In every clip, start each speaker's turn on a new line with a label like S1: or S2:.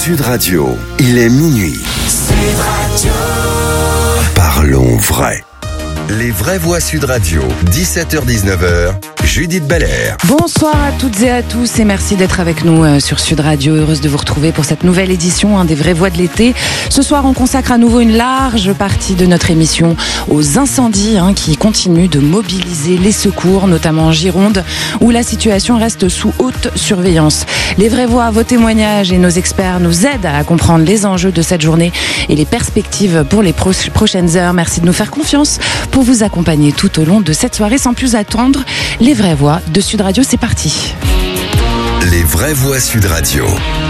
S1: Sud Radio, il est minuit. Sud Radio. Parlons vrai. Les vraies voix Sud Radio, 17h-19h, Judith Belair.
S2: Bonsoir à toutes et à tous et merci d'être avec nous sur Sud Radio. Heureuse de vous retrouver pour cette nouvelle édition des vraies voix de l'été. Ce soir, on consacre à nouveau une large partie de notre émission aux incendies qui continuent de mobiliser les secours, notamment en Gironde, où la situation reste sous haute surveillance. Les vraies voix, vos témoignages et nos experts nous aident à comprendre les enjeux de cette journée et les perspectives pour les prochaines heures. Merci de nous faire confiance pour vous accompagner tout au long de cette soirée. Sans plus attendre, les vraies voix de Sud Radio, c'est parti.
S1: Les vraies voix Sud Radio.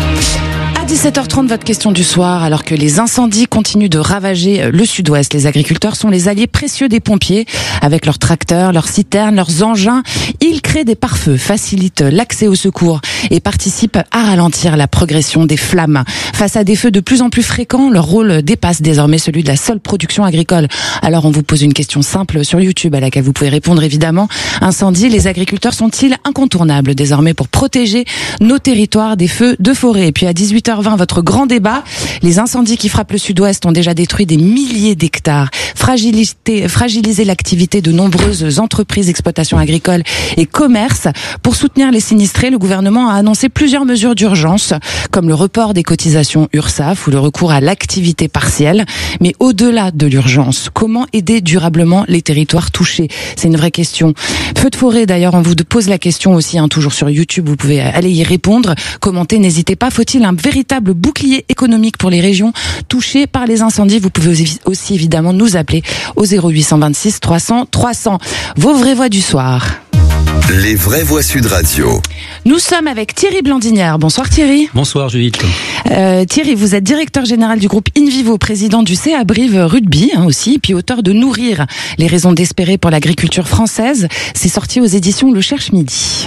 S2: À 17h30, votre question du soir. Alors que les incendies continuent de ravager le sud-ouest, les agriculteurs sont les alliés précieux des pompiers. Avec leurs tracteurs, leurs citernes, leurs engins, ils créent des pare-feux, facilitent l'accès aux secours et participent à ralentir la progression des flammes. Face à des feux de plus en plus fréquents, leur rôle dépasse désormais celui de la seule production agricole. Alors on vous pose une question simple sur YouTube à laquelle vous pouvez répondre évidemment. Incendie, les agriculteurs sont-ils incontournables désormais pour protéger nos territoires des feux de forêt? Et puis à 18h20, votre grand débat. Les incendies qui frappent le sud-ouest ont déjà détruit des milliers d'hectares, fragilisé l'activité de nombreuses entreprises, exploitations agricoles et commerces. Pour soutenir les sinistrés, le gouvernement a annoncé plusieurs mesures d'urgence, comme le report des cotisations URSSAF ou le recours à l'activité partielle. Mais au-delà de l'urgence, comment aider durablement les territoires touchés? C'est une vraie question. Feu de forêt, d'ailleurs, on vous pose la question aussi, toujours sur YouTube, vous pouvez aller y répondre, commenter, n'hésitez pas. Faut-il un véritable bouclier économique pour les régions touchées par les incendies? Vous pouvez aussi évidemment nous appeler au 0826 300 300. Vos vraies voix du soir.
S1: Les vraies voix Sud Radio.
S2: Nous sommes avec Thierry Blandinière. Bonsoir Thierry.
S3: Bonsoir Judith.
S2: Thierry, vous êtes directeur général du groupe InVivo, président du CA Brive Rugby aussi, puis auteur de Nourrir, les raisons d'espérer pour l'agriculture française. C'est sorti aux éditions Le Cherche Midi.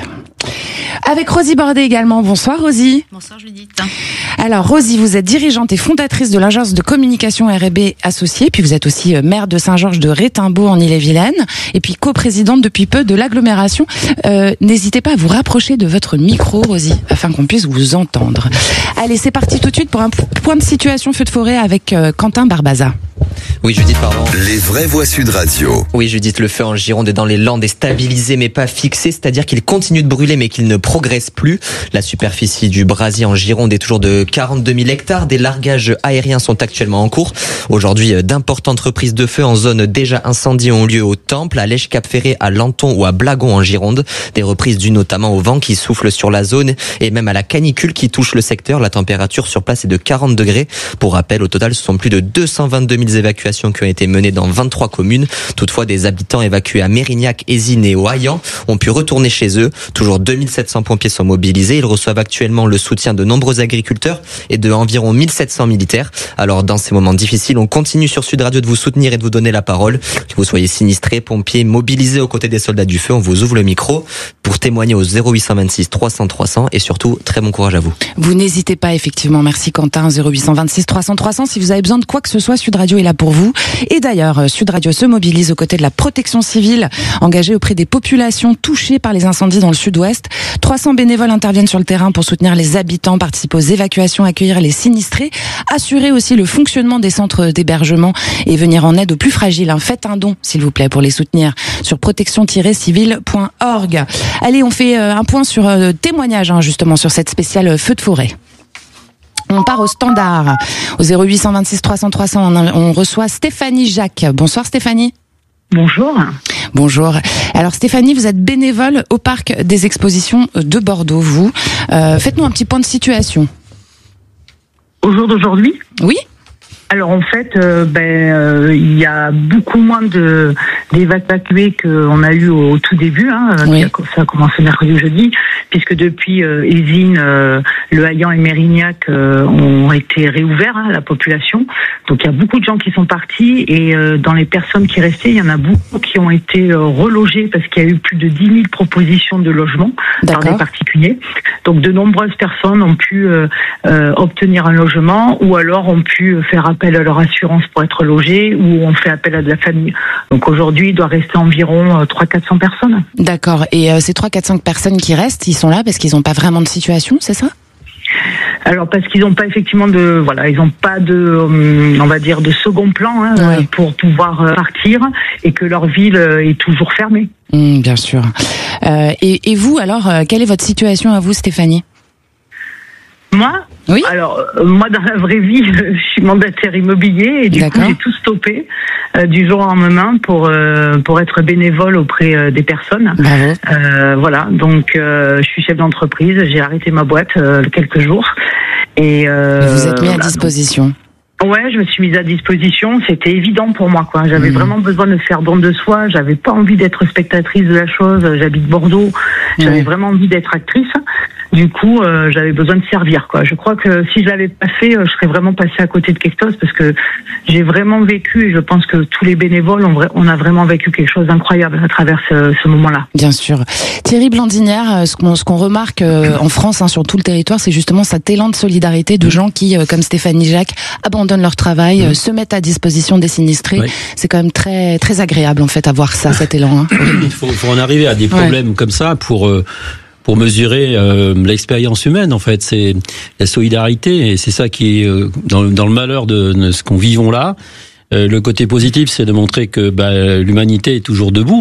S2: Avec Rosie Bordet également. Bonsoir Rosie.
S4: Bonsoir Judith.
S2: Alors Rosie, vous êtes dirigeante et fondatrice de l'agence de communication R&B Associée, puis vous êtes aussi maire de Saint-Georges de Rétimbaud en Ille-et-Vilaine, et puis coprésidente depuis peu de l'agglomération. N'hésitez pas à vous rapprocher de votre micro, Rosie, afin qu'on puisse vous entendre. Allez, c'est parti tout de suite pour un point de situation feu de forêt avec Quentin Barbaza.
S5: Oui Judith, pardon.
S1: Les vraies voix Sud Radio.
S5: Oui Judith, le feu en Gironde et dans les Landes est stabilisé mais pas fixé, c'est-à-dire qu'il continue de brûler mais qu'il ne progresse plus. La superficie du brasier en Gironde est toujours de 42 000 hectares. Des largages aériens sont actuellement en cours. Aujourd'hui, d'importantes reprises de feu en zone déjà incendie ont lieu au Temple, à Lèche-Cap-Ferré, à Lanton ou à Blagon en Gironde. Des reprises dues notamment au vent qui souffle sur la zone et même à la canicule qui touche le secteur. La température sur place est de 40 degrés. Pour rappel, au total, ce sont plus de 222 000 évacuations qui ont été menées dans 23 communes. Toutefois, des habitants évacués à Mérignac, Ézine et au Haillan ont pu retourner chez eux. Toujours 2700 pompiers sont mobilisés. Ils reçoivent actuellement le soutien de nombreux agriculteurs et de environ 1700 militaires. Alors, dans ces moments difficiles, on continue sur Sud Radio de vous soutenir et de vous donner la parole. Que vous soyez sinistrés, pompiers, mobilisés aux côtés des soldats du feu, on vous ouvre le micro pour témoigner au 0826 300 300 et surtout, très bon courage à vous.
S2: Vous n'hésitez pas, effectivement. Merci Quentin. 0826 300 300. Si vous avez besoin de quoi que ce soit, Sud Radio est là pour vous. Et d'ailleurs, Sud Radio se mobilise aux côtés de la protection civile engagée auprès des populations touchées par les incendies dans le sud-ouest. 300 bénévoles interviennent sur le terrain pour soutenir les habitants, participer aux évacuations, accueillir les sinistrés, assurer aussi le fonctionnement des centres d'hébergement et venir en aide aux plus fragiles. Faites un don, s'il vous plaît, pour les soutenir sur protection-civile.org. Allez, on fait un point sur témoignage, justement, sur cette spéciale feu de forêt. On part au standard. Au 0826 300 300, on reçoit Stéphanie Jacques. Bonsoir Stéphanie.
S6: Bonjour.
S2: Bonjour. Alors Stéphanie, vous êtes bénévole au parc des expositions de Bordeaux, vous. Faites-nous un petit point de situation.
S6: Au jour d'aujourd'hui ?
S2: Oui.
S6: Alors en fait, il y a beaucoup moins d'évacués qu'on a eu au tout début.
S2: Oui.
S6: Ça a commencé mercredi ou jeudi, puisque depuis Ézine, le Haillan et Mérignac ont été réouverts à la population. Donc il y a beaucoup de gens qui sont partis et dans les personnes qui restaient, il y en a beaucoup qui ont été relogées parce qu'il y a eu plus de 10 000 propositions de logement par des particuliers. Donc de nombreuses personnes ont pu obtenir un logement ou alors ont pu faire appel à leur assurance pour être logés ou ont fait appel à de la famille. Donc aujourd'hui, il doit rester environ 300-400 personnes.
S2: D'accord. Et ces 300-400 personnes qui restent, ils sont là parce qu'ils n'ont pas vraiment de situation, c'est ça ?
S6: Alors parce qu'ils n'ont pas effectivement ils n'ont pas de, on va dire, de second plan pour pouvoir partir, et que leur ville est toujours fermée.
S2: Bien sûr. Et vous alors, quelle est votre situation à vous, Stéphanie ?
S6: Moi ?
S2: Oui.
S6: Alors, moi, dans la vraie vie, je suis mandataire immobilier et du coup, j'ai tout stoppé du jour au lendemain pour être bénévole auprès des personnes.
S2: Bravo.
S6: Voilà, donc je suis chef d'entreprise, j'ai arrêté ma boîte quelques jours. Et
S2: vous êtes mis à disposition.
S6: Ouais, je me suis mise à disposition. C'était évident pour moi, quoi. J'avais vraiment besoin de faire don de soi. J'avais pas envie d'être spectatrice de la chose. J'habite Bordeaux. J'avais vraiment envie d'être actrice. Du coup, j'avais besoin de servir, quoi. Je crois que si je l'avais pas fait, je serais vraiment passée à côté de quelque chose, parce que j'ai vraiment vécu, et je pense que tous les bénévoles on a vraiment vécu quelque chose d'incroyable à travers ce moment-là.
S2: Bien sûr. Thierry Blandinière, ce qu'on remarque en France, sur tout le territoire, c'est justement cet élan de solidarité de gens qui, comme Stéphanie Jacques, abandonnent leur travail, se mettent à disposition des sinistrés. Oui. C'est quand même très, très agréable, en fait, à voir ça, cet élan.
S3: Il faut en arriver à des problèmes comme ça pour mesurer l'expérience humaine, en fait. C'est la solidarité, et c'est ça qui est dans le malheur de ce qu'on vivons là. Le côté positif, c'est de montrer que l'humanité est toujours debout.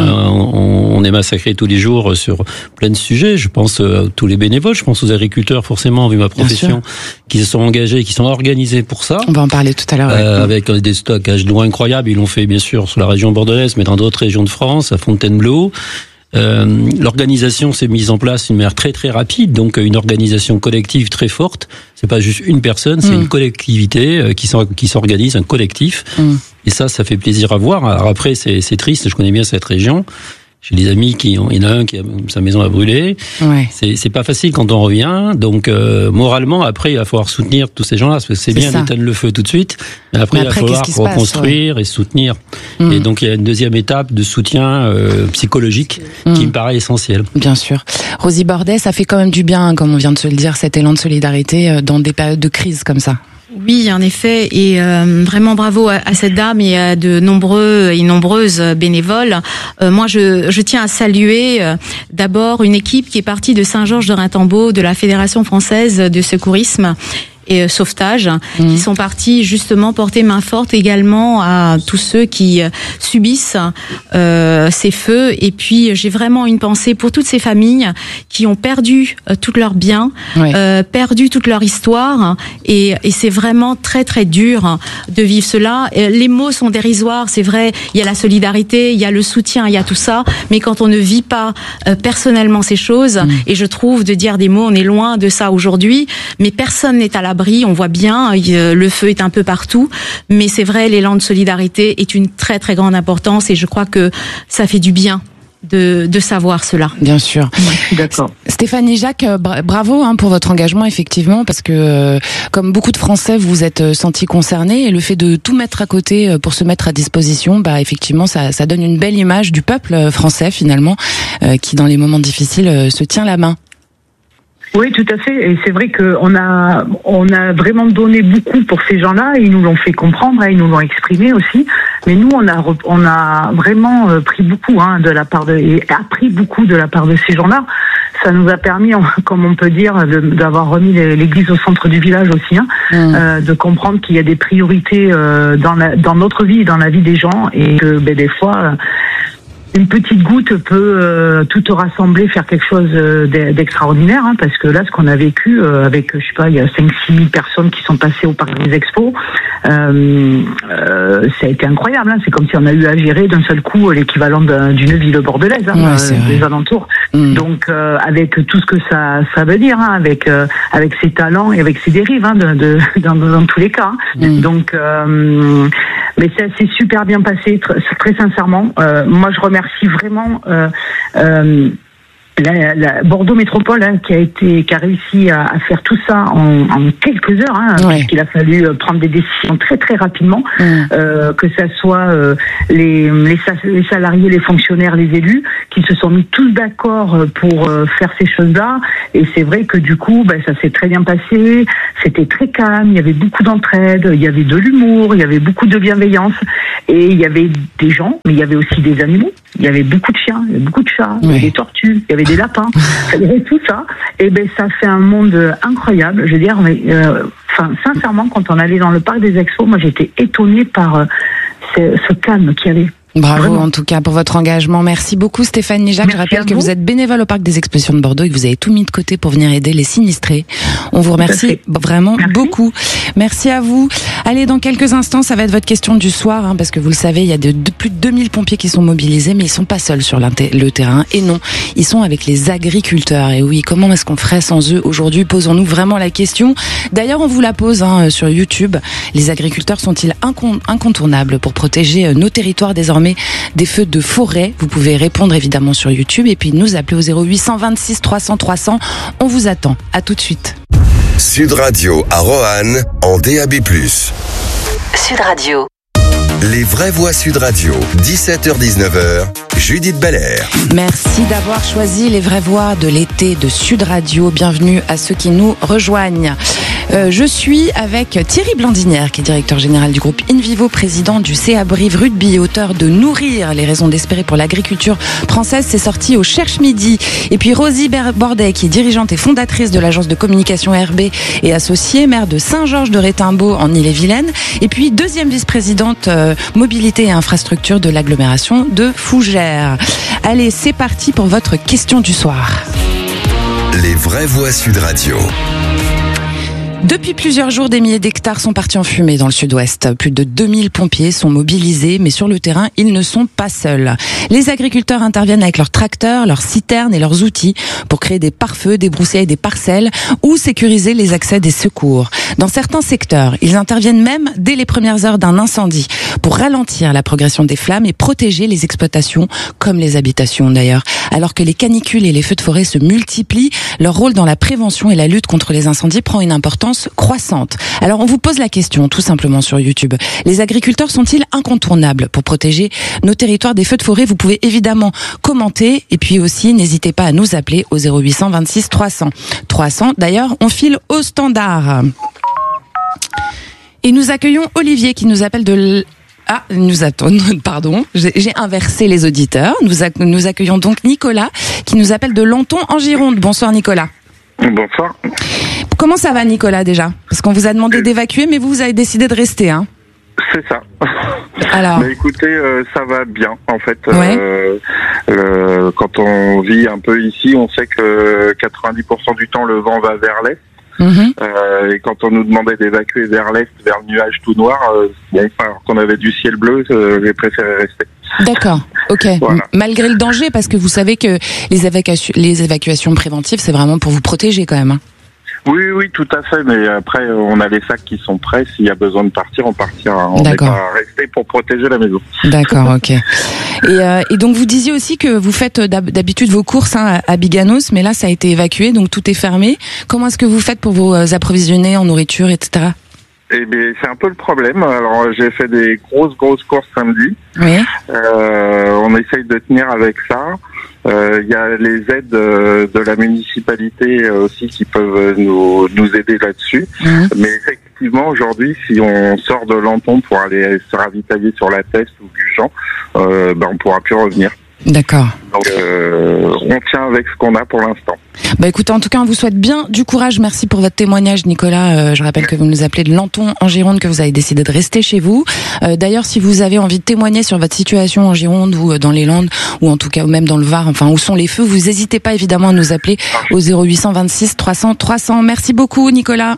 S3: On est massacré tous les jours sur plein de sujets. Je pense à tous les bénévoles, je pense aux agriculteurs, forcément, vu ma profession, qui se sont engagés, qui sont organisés pour ça.
S2: On va en parler tout à l'heure.
S3: Avec des stockages d'eau incroyables. Ils l'ont fait, bien sûr, sur la région bordelaise, mais dans d'autres régions de France, à Fontainebleau. L'organisation s'est mise en place d'une manière très très rapide, donc une organisation collective très forte. C'est pas juste une personne, c'est une collectivité qui s'organise, un collectif. Et ça fait plaisir à voir. Alors après, c'est triste. Je connais bien cette région. J'ai des amis il y en a un qui sa maison a brûlé. Ouais. C'est pas facile quand on revient. Donc, moralement, après, il va falloir soutenir tous ces gens-là, parce que c'est bien d'éteindre le feu tout de suite. Mais après il va falloir reconstruire et soutenir. Et donc, il y a une deuxième étape de soutien psychologique qui me paraît essentielle.
S2: Bien sûr. Rosie Bordet, ça fait quand même du bien, comme on vient de se le dire, cet élan de solidarité dans des périodes de crise comme ça.
S4: Oui, en effet, et vraiment bravo à cette dame et à de nombreux et nombreuses bénévoles. Moi, je tiens à saluer d'abord une équipe qui est partie de Saint-Georges-de-Raintembault, de la Fédération française de secourisme et sauvetage, qui sont partis justement porter main forte également à tous ceux qui subissent ces feux. Et puis j'ai vraiment une pensée pour toutes ces familles qui ont perdu tous leurs biens, perdu toute leur histoire, et c'est vraiment très très dur de vivre cela. Les mots sont dérisoires, c'est vrai, il y a la solidarité, il y a le soutien, il y a tout ça, mais quand on ne vit pas personnellement ces choses, et je trouve de dire des mots, on est loin de ça aujourd'hui, mais personne n'est à l'abri. On voit bien, le feu est un peu partout, mais c'est vrai, l'élan de solidarité est une très très grande importance, et je crois que ça fait du bien de savoir cela.
S2: Bien sûr.
S6: D'accord.
S2: Stéphanie Jacques, bravo pour votre engagement, effectivement, parce que comme beaucoup de Français, vous vous êtes sentis concernés, et le fait de tout mettre à côté pour se mettre à disposition, effectivement, ça donne une belle image du peuple français, finalement, qui dans les moments difficiles se tient la main.
S6: Oui, tout à fait. Et c'est vrai qu'on a vraiment donné beaucoup pour ces gens-là. Ils nous l'ont fait comprendre, ils nous l'ont exprimé aussi. Mais nous, on a vraiment pris beaucoup de la part et appris beaucoup de la part de ces gens-là. Ça nous a permis, comme on peut dire, d'avoir remis l'église au centre du village aussi, de comprendre qu'il y a des priorités dans notre vie, dans la vie des gens, et que des fois. Une petite goutte peut tout rassembler, faire quelque chose d'extraordinaire, parce que là, ce qu'on a vécu avec, je sais pas, il y a 5-6 000 personnes qui sont passées au parc des expos, ça a été incroyable. C'est comme si on a eu à gérer d'un seul coup l'équivalent d'une ville bordelaise, des alentours. Donc, avec tout ce que ça veut dire, avec ses talents et avec ses dérives, dans tous les cas. Donc, mais ça s'est super bien passé, très sincèrement. Moi, je remercie vraiment la Bordeaux Métropole qui a réussi à faire tout ça en quelques heures, puisqu'il a fallu prendre des décisions très très rapidement, que ça soit les salariés, les fonctionnaires, les élus, qui se sont mis tous d'accord pour faire ces choses-là. Et c'est vrai que du coup, ça s'est très bien passé. C'était très calme, il y avait beaucoup d'entraide, il y avait de l'humour, il y avait beaucoup de bienveillance, et il y avait des gens, mais il y avait aussi des animaux. Il y avait beaucoup de chiens, il y avait beaucoup de chats, il y avait des tortues, il y avait des lapins, il y avait tout ça. Et ben ça fait un monde incroyable. Je veux dire, mais sincèrement, quand on allait dans le parc des Expos, moi j'étais étonnée par ce calme qu'il y avait.
S2: Bravo
S6: Vraiment.
S2: en tout cas pour votre engagement. Merci beaucoup Stéphane Nijac. Je rappelle que vous êtes bénévole au parc des expositions de Bordeaux et que vous avez tout mis de côté pour venir aider les sinistrés. On vous remercie vraiment beaucoup. Merci à vous. Allez, dans quelques instants, ça va être votre question du soir, parce que vous le savez, il y a plus de 2000 pompiers qui sont mobilisés, mais ils sont pas seuls sur le terrain. Et non, ils sont avec les agriculteurs. Et oui, comment est-ce qu'on ferait sans eux aujourd'hui? Posons-nous vraiment la question. D'ailleurs, on vous la pose sur YouTube. Les agriculteurs sont-ils incontournables pour protéger nos territoires désormais des feux de forêt? Vous pouvez répondre évidemment sur YouTube et puis nous appeler au 0826 300 300. On vous attend. À tout de suite.
S1: Sud Radio à Roanne en DAB+.
S7: Sud Radio.
S1: Les vraies voix Sud Radio, 17h-19h, Judith Belair.
S2: Merci d'avoir choisi les vraies voix de l'été de Sud Radio. Bienvenue à ceux qui nous rejoignent. Je suis avec Thierry Blandinière, qui est directeur général du groupe InVivo, président du CA Brive Rugby, auteur de Nourrir les raisons d'espérer pour l'agriculture française. C'est sorti au Cherche Midi. Et puis Rosie Bordet, qui est dirigeante et fondatrice de l'agence de communication RB et associée, maire de Saint-Georges-de-Rétimbaud en Ille-et-Vilaine. Et puis deuxième vice-présidente mobilité et infrastructure de l'agglomération de Fougères. Allez, c'est parti pour votre question du soir.
S1: Les vraies voix Sud Radio.
S2: Depuis plusieurs jours, des milliers d'hectares sont partis en fumée dans le sud-ouest. Plus de 2000 pompiers sont mobilisés, mais sur le terrain, ils ne sont pas seuls. Les agriculteurs interviennent avec leurs tracteurs, leurs citernes et leurs outils pour créer des pare-feux, des broussailles, des parcelles ou sécuriser les accès des secours. Dans certains secteurs, ils interviennent même dès les premières heures d'un incendie pour ralentir la progression des flammes et protéger les exploitations comme les habitations d'ailleurs. Alors que les canicules et les feux de forêt se multiplient, leur rôle dans la prévention et la lutte contre les incendies prend une importance croissante. Alors on vous pose la question tout simplement sur YouTube. Les agriculteurs sont-ils incontournables pour protéger nos territoires des feux de forêt? Vous pouvez évidemment commenter et puis aussi n'hésitez pas à nous appeler au 0826 300 300. D'ailleurs, on file au standard. Et nous accueillons Olivier qui nous appelle pardon, j'ai inversé les auditeurs. Nous accueillons donc Nicolas qui nous appelle de Lanton en Gironde. Bonsoir Nicolas.
S8: Bonsoir.
S2: Comment ça va Nicolas déjà? Parce qu'on vous a demandé d'évacuer mais vous avez décidé de rester, hein?
S8: C'est ça.
S2: Alors.
S8: Mais écoutez, ça va bien en fait.
S2: Ouais.
S8: Quand on vit un peu ici, on sait que 90% du temps le vent va vers l'est. Et quand on nous demandait d'évacuer vers l'est, vers le nuage tout noir, alors qu'on avait du ciel bleu, j'ai préféré rester.
S2: D'accord, ok. Voilà. Malgré le danger, parce que vous savez que les évacuations préventives, c'est vraiment pour vous protéger quand même. Hein.
S8: Oui, tout à fait. Mais après, on a les sacs qui sont prêts. S'il y a besoin de partir, on partira. On n'est pas resté pour protéger la maison. D'accord,
S2: ok. Et donc, vous disiez aussi que vous faites d'habitude vos courses à Biganos, mais là, ça a été évacué, donc tout est fermé. Comment est-ce que vous faites pour vous approvisionner en nourriture, etc.?
S8: Eh bien, c'est un peu le problème. Alors, j'ai fait des grosses courses samedi.
S2: Oui.
S8: On essaye de tenir avec ça. Il y a les aides de la municipalité aussi qui peuvent nous aider là-dessus. Mais effectivement, aujourd'hui, si on sort de Lanton pour aller se ravitailler sur la Teste ou Gujan, on pourra plus revenir. D'accord. Donc, on tient avec ce qu'on a pour l'instant.
S2: Bah écoutez, en tout cas, on vous souhaite bien du courage. Merci pour votre témoignage, Nicolas. Je rappelle que vous nous appelez de Lanton en Gironde, que vous avez décidé de rester chez vous. D'ailleurs, si vous avez envie de témoigner sur votre situation en Gironde ou dans les Landes, ou en tout cas même dans le Var, enfin où sont les feux, vous n'hésitez pas évidemment à nous appeler au 0826 300 300. Merci beaucoup, Nicolas.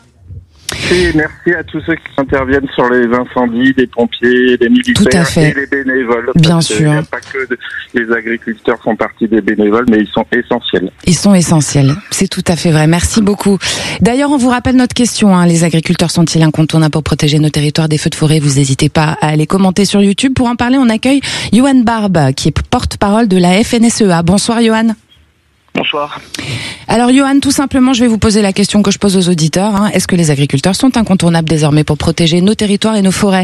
S8: Et merci à tous ceux qui interviennent sur les incendies, les pompiers, les militaires et les bénévoles.
S2: Bien sûr. Il n'y
S8: a pas que les agriculteurs font partie des bénévoles, mais ils sont essentiels.
S2: Ils sont essentiels, c'est tout à fait vrai. Merci beaucoup. D'ailleurs, on vous rappelle notre question. Les agriculteurs sont-ils incontournables pour protéger nos territoires des feux de forêt? Vous n'hésitez pas à aller commenter sur YouTube. Pour en parler, on accueille Johan Barbe, qui est porte-parole de la FNSEA. Bonsoir Johan.
S9: Bonsoir.
S2: Alors Johan, tout simplement, je vais vous poser la question que je pose aux auditeurs. Est-ce que les agriculteurs sont incontournables désormais pour protéger nos territoires et nos forêts?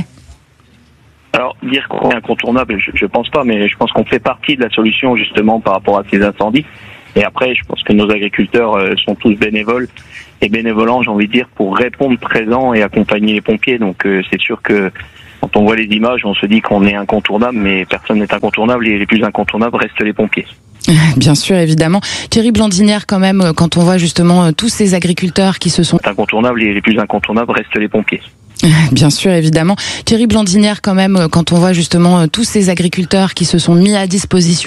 S9: Alors, dire qu'on est incontournable, je pense pas, mais je pense qu'on fait partie de la solution justement par rapport à ces incendies. Et après, je pense que nos agriculteurs sont tous bénévoles et bénévolant, j'ai envie de dire, pour répondre présent et accompagner les pompiers. Donc c'est sûr que quand on voit les images, on se dit qu'on est incontournable, mais personne n'est incontournable et les plus incontournables restent les pompiers.
S2: Bien sûr, évidemment. Thierry Blandinière, quand même, quand on voit justement tous ces agriculteurs qui se sont...
S9: Incontournables et les plus incontournables restent les pompiers.
S2: Bien sûr, évidemment. Thierry Blandinière, quand même, quand on voit justement tous ces agriculteurs qui se sont mis à disposition